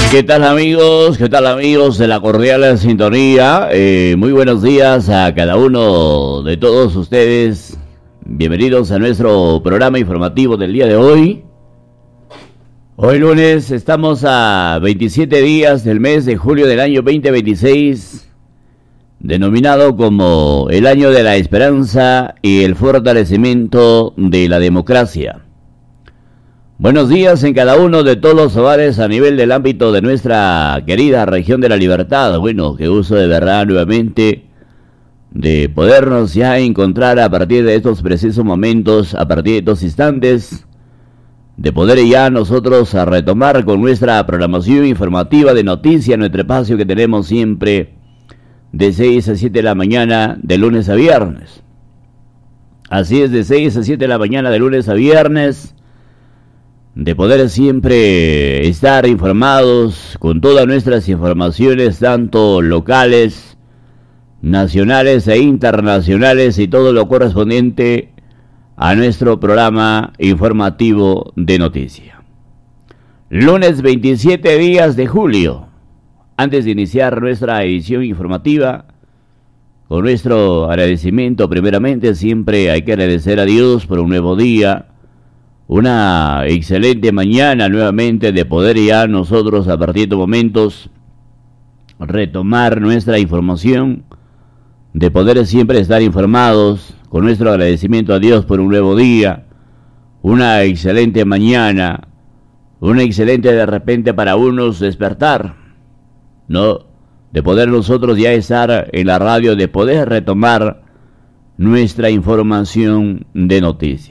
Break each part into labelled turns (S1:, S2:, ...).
S1: ¿Qué tal amigos? ¿Qué tal amigos de la cordial sintonía? Muy buenos días a cada uno de todos ustedes. Bienvenidos a nuestro programa informativo del día de hoy. Hoy lunes estamos a 27 días del mes de julio del año 2026, denominado como el año de la esperanza y el fortalecimiento de la democracia. Buenos días en cada uno de todos los hogares a nivel del ámbito de nuestra querida región de la Libertad. Bueno, qué gusto de verdad nuevamente de podernos ya encontrar a partir de estos precisos momentos, a partir de estos instantes, de poder ya nosotros a retomar con nuestra programación informativa de noticias, nuestro espacio que tenemos siempre de 6 a 7 de la mañana, de lunes a viernes. Así es, de 6 a 7 de la mañana, de lunes a viernes, de poder siempre estar informados con todas nuestras informaciones, tanto locales, nacionales e internacionales, y todo lo correspondiente a nuestro programa informativo de noticia. Lunes 27 días de julio. Antes de iniciar nuestra edición informativa, con nuestro agradecimiento primeramente, siempre hay que agradecer a Dios por un nuevo día, una excelente mañana nuevamente, de poder ya nosotros a partir de momentos retomar nuestra información, de poder siempre estar informados, con nuestro agradecimiento a Dios por un nuevo día, una excelente mañana, una excelente de repente para unos despertar, ¿no? De poder nosotros ya estar en la radio, de poder retomar nuestra información de noticia.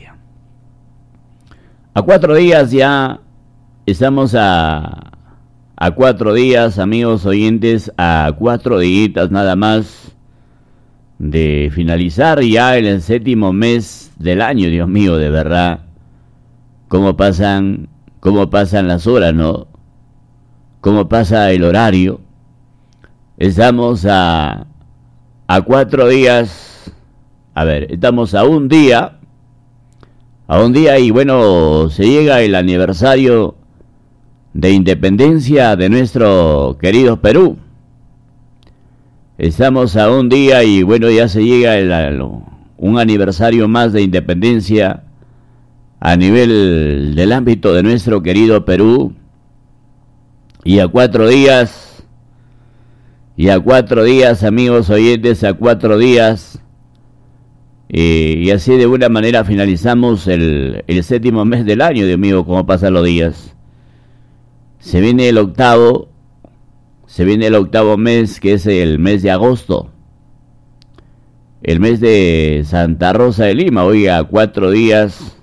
S1: A 4 días ya estamos a 4 días, amigos oyentes, a 4 días nada más de finalizar ya el 7º mes del año. Dios mío, de verdad, cómo pasan las horas, ¿no? Cómo pasa el horario. Estamos a 4 días, estamos a un día, y bueno, se llega el aniversario de independencia de nuestro querido Perú. Estamos a un día y bueno, ya se llega un aniversario más de independencia a nivel del ámbito de nuestro querido Perú. Y a 4 días, amigos oyentes, a 4 días, y así de una manera finalizamos el 7º mes del año. Dios mío, cómo pasan los días. Se viene el octavo mes, que es el mes de agosto, el mes de Santa Rosa de Lima. Oiga, a 4 días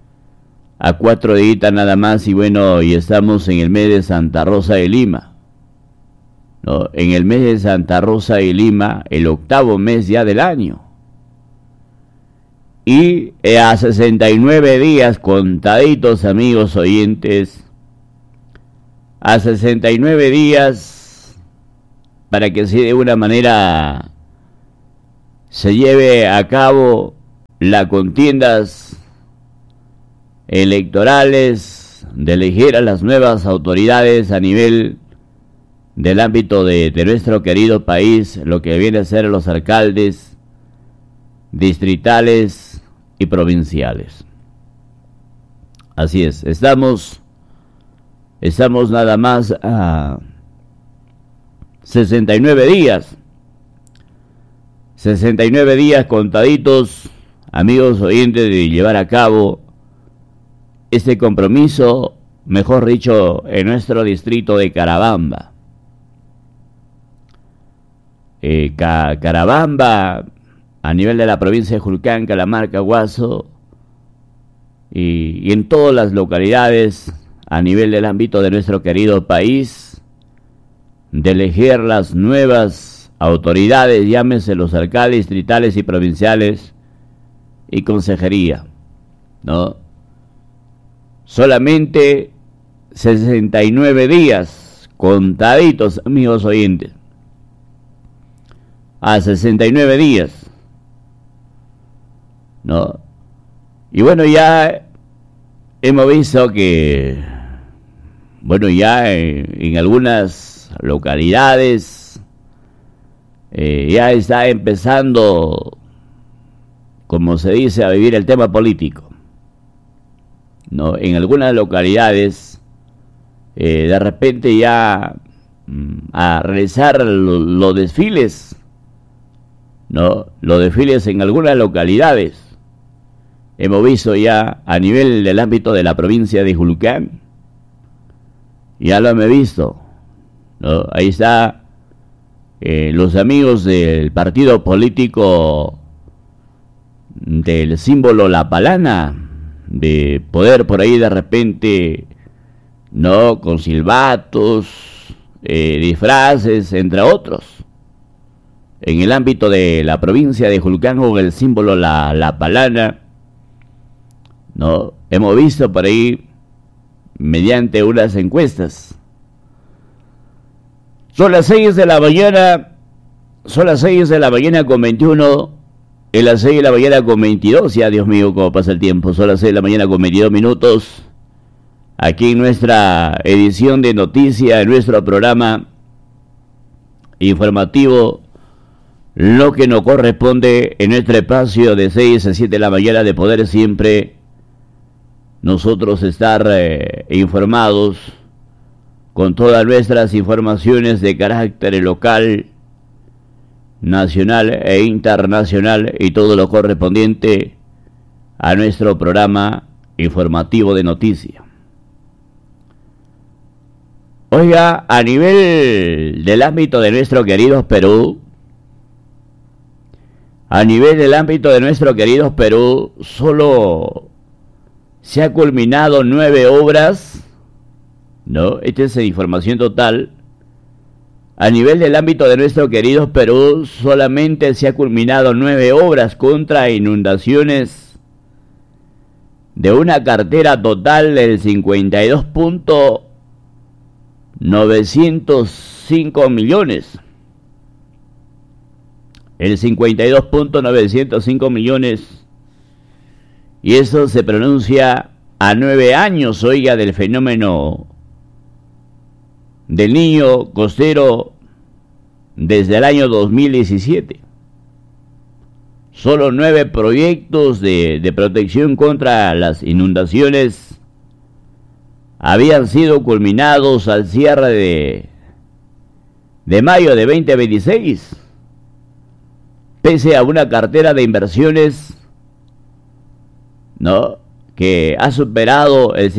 S1: nada más, y bueno, y estamos en el mes de Santa Rosa de Lima, ¿no? En el mes de Santa Rosa de Lima, el 8º mes ya del año. Y a 69 días contaditos, amigos oyentes, a 69 días para que de una manera se lleve a cabo las contiendas electorales, de elegir a las nuevas autoridades a nivel del ámbito de nuestro querido país, lo que viene a ser los alcaldes distritales y provinciales. Así es, estamos nada más a 69 días contaditos, amigos oyentes, de llevar a cabo este compromiso, mejor dicho, en nuestro distrito de Carabamba. Carabamba, a nivel de la provincia de Julcán, Calamarca, Huaso, y en todas las localidades a nivel del ámbito de nuestro querido país, de elegir las nuevas autoridades, llámese los alcaldes distritales y provinciales y consejería, ¿no? Solamente 69 días contaditos, amigos oyentes, a 69 días, ¿no? Y bueno, ya hemos visto que bueno, ya en algunas localidades ya está empezando, como se dice, a vivir el tema político, ¿no? En algunas localidades, de repente ya a realizar los desfiles, ¿no? Los desfiles en algunas localidades. Hemos visto ya a nivel del ámbito de la provincia de Julcán, ya lo hemos visto, ¿no? Ahí está los amigos del partido político del símbolo La Palana, de poder por ahí de repente, ¿no? Con silbatos, disfraces, entre otros, en el ámbito de la provincia de Julcán con el símbolo La Palana, ¿no? Hemos visto por ahí mediante unas encuestas. Son las 6 de la mañana, son las 6 de la mañana con 21, en las 6 de la mañana con 22, ya Dios mío, cómo pasa el tiempo, son las 6 de la mañana con 22 minutos, aquí en nuestra edición de noticias, en nuestro programa informativo, lo que nos corresponde en nuestro espacio de 6 a 7 de la mañana, de poder siempre nosotros estar informados con todas nuestras informaciones de carácter local, nacional e internacional, y todo lo correspondiente a nuestro programa informativo de noticias. Oiga, a nivel del ámbito de nuestro querido Perú, solo se ha culminado 9 obras, ¿no? Esta es la información total. A nivel del ámbito de nuestro querido Perú, solamente se ha culminado 9 obras contra inundaciones de una cartera total del 52.905 millones. El 52.905 millones. Y eso se pronuncia a 9 años, oiga, del fenómeno del Niño costero desde el año 2017. Solo 9 proyectos de protección contra las inundaciones habían sido culminados al cierre de mayo de 2026, pese a una cartera de inversiones, ¿no?, que ha superado el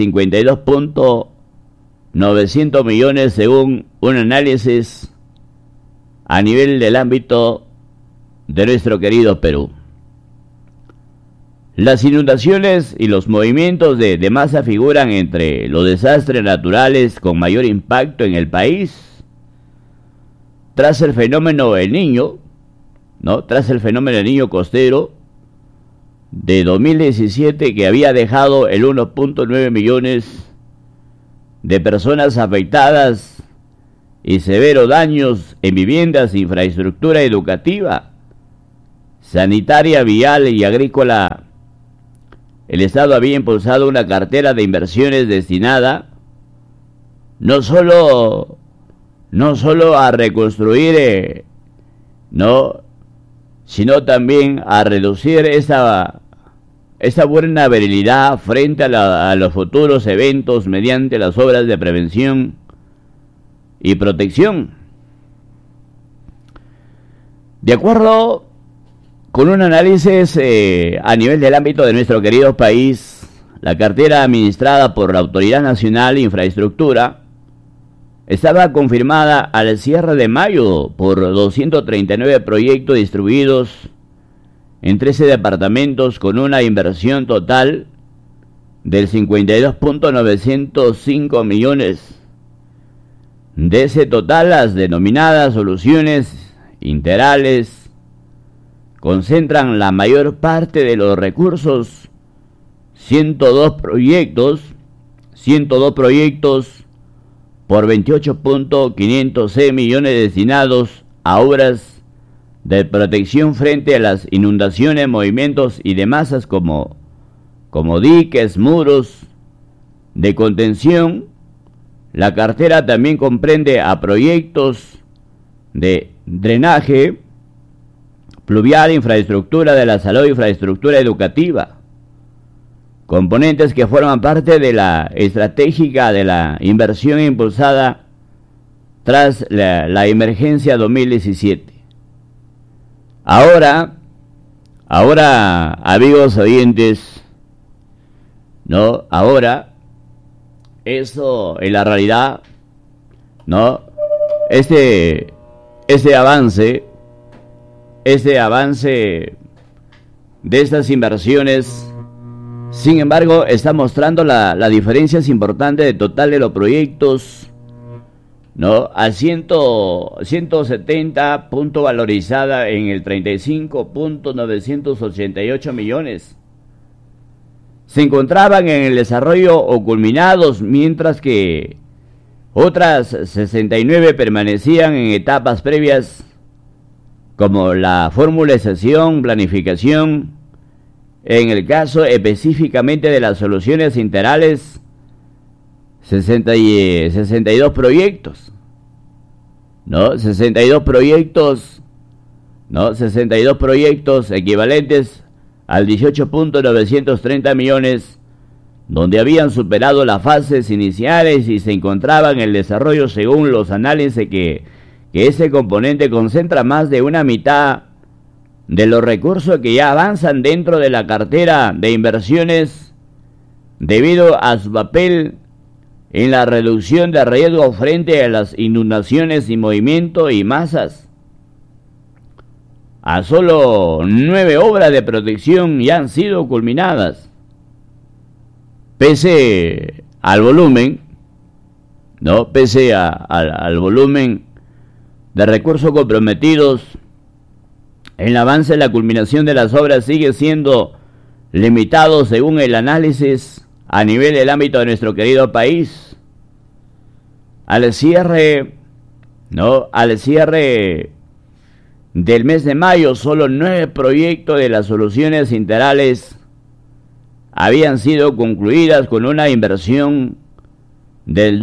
S1: 52.900 millones según un análisis a nivel del ámbito de nuestro querido Perú. Las inundaciones y los movimientos de masa figuran entre los desastres naturales con mayor impacto en el país tras el fenómeno El Niño, ¿no? Tras el fenómeno del Niño costero de 2017, que había dejado el 1.9 millones de personas afectadas y severos daños en viviendas, infraestructura educativa, sanitaria, vial y agrícola. El Estado había impulsado una cartera de inversiones destinada no solo a reconstruir, no, sino también a reducir esta vulnerabilidad frente a los futuros eventos mediante las obras de prevención y protección. De acuerdo con un análisis a nivel del ámbito de nuestro querido país, la cartera administrada por la Autoridad Nacional de Infraestructura estaba confirmada al cierre de mayo por 239 proyectos distribuidos en 13 departamentos con una inversión total del 52.905 millones. De ese total, las denominadas soluciones integrales concentran la mayor parte de los recursos, 102 proyectos por 28.506 millones destinados a obras de protección frente a las inundaciones, movimientos y de masas como diques, muros de contención, La cartera también comprende a proyectos de drenaje pluvial, infraestructura de la salud, infraestructura educativa, componentes que forman parte de la estratégica de la inversión impulsada tras la emergencia 2017. Ahora, amigos oyentes, ¿no? Ahora, eso en la realidad, ¿no? Este avance de estas inversiones, sin embargo, está mostrando la diferencia importante de total de los proyectos, ¿no? A 170 punto valorizada en el 35.988 millones. Se encontraban en el desarrollo o culminados, mientras que otras 69 permanecían en etapas previas, como la formulación, planificación. En el caso específicamente de las soluciones integrales, 62 proyectos, ¿no? 62 proyectos equivalentes al 18.930 millones, donde habían superado las fases iniciales y se encontraban en el desarrollo, según los análisis que ese componente concentra más de una mitad de los recursos que ya avanzan dentro de la cartera de inversiones debido a su papel en la reducción de riesgo frente a las inundaciones y movimiento y masas. A solo 9 obras de protección ya han sido culminadas. Pese al volumen, ¿no? Pese al volumen de recursos comprometidos, el avance en la culminación de las obras sigue siendo limitado según el análisis a nivel del ámbito de nuestro querido país. Al cierre del mes de mayo, solo 9 proyectos de las soluciones integrales habían sido concluidas con una inversión del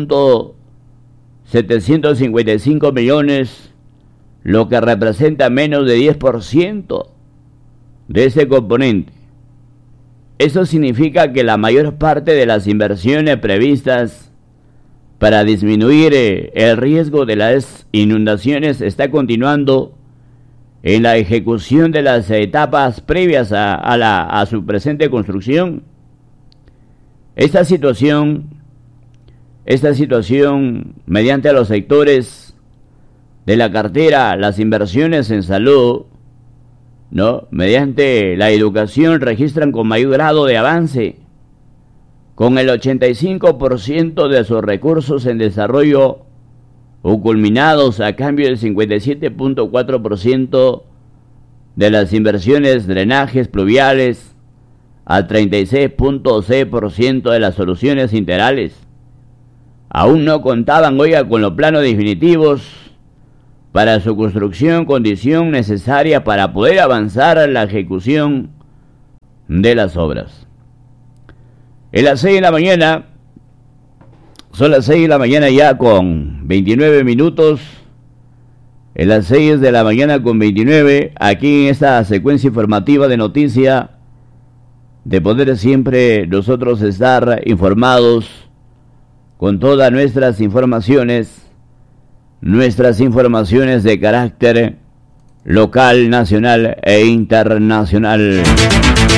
S1: 2.755 millones, lo que representa menos de 10% de ese componente. Eso significa que la mayor parte de las inversiones previstas para disminuir el riesgo de las inundaciones está continuando en la ejecución de las etapas previas a su presente construcción. Esta situación, mediante los sectores de la cartera, las inversiones en salud, ¿no? Mediante la educación, registran con mayor grado de avance, con el 85% de sus recursos en desarrollo o culminados, a cambio del 57.4% de las inversiones drenajes pluviales, al 36.6% de las soluciones integrales. Aún no contaban, con los planos definitivos para su construcción, condición necesaria para poder avanzar en la ejecución de las obras. En las 6 de la mañana, son las 6 de la mañana ya con 29 minutos, en las 6 de la mañana con 29, aquí en esta secuencia informativa de noticia, de poder siempre nosotros estar informados con todas nuestras informaciones de carácter local, nacional e internacional.